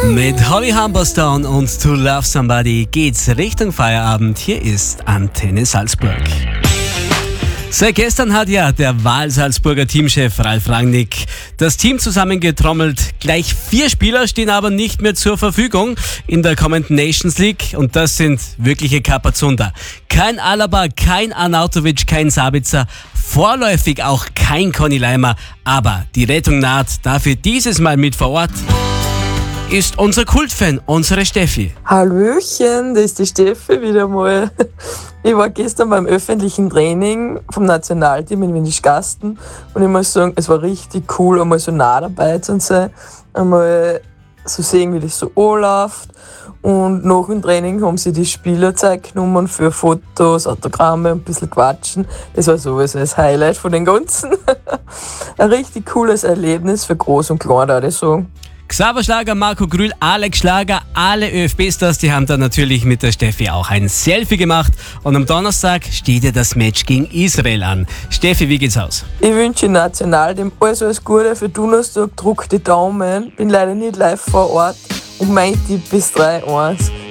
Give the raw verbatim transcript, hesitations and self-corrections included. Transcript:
Mit Holly Humberstone und To Love Somebody geht's Richtung Feierabend. Hier ist Antenne Salzburg. Seit gestern hat ja der Wahl-Salzburger Teamchef Ralf Rangnick das Team zusammengetrommelt. Gleich vier Spieler stehen aber nicht mehr zur Verfügung in der kommenden Nations League und das sind wirkliche Kapazunder. Kein Alaba, kein Arnautovic, kein Sabitzer, vorläufig auch kein Conny Leimer, aber die Rettung naht. Dafür dieses Mal mit vor Ort ist unser Kultfan, unsere Steffi. Hallöchen, das ist die Steffi wieder mal. Ich war gestern beim öffentlichen Training vom Nationalteam in Windischgasten und ich muss sagen, es war richtig cool, einmal so nah dabei zu sein, einmal so sehen, wie das so anläuft. Und nach dem Training haben sie die Spieler Zeit genommen für Fotos, Autogramme und ein bisschen quatschen. Das war sowieso das Highlight von den Ganzen. Ein richtig cooles Erlebnis für Groß und Klein, würde ich sagen. Xaver Schlager, Marco Grühl, Alex Schlager, alle ÖFB-Stars, die haben da natürlich mit der Steffi auch ein Selfie gemacht. Und am Donnerstag steht ja das Match gegen Israel an. Steffi, wie geht's aus? Ich wünsche Nationalteam alles, alles Gute für Donnerstag, druck die Daumen. Bin leider nicht live vor Ort und mein Tipp ist drei eins.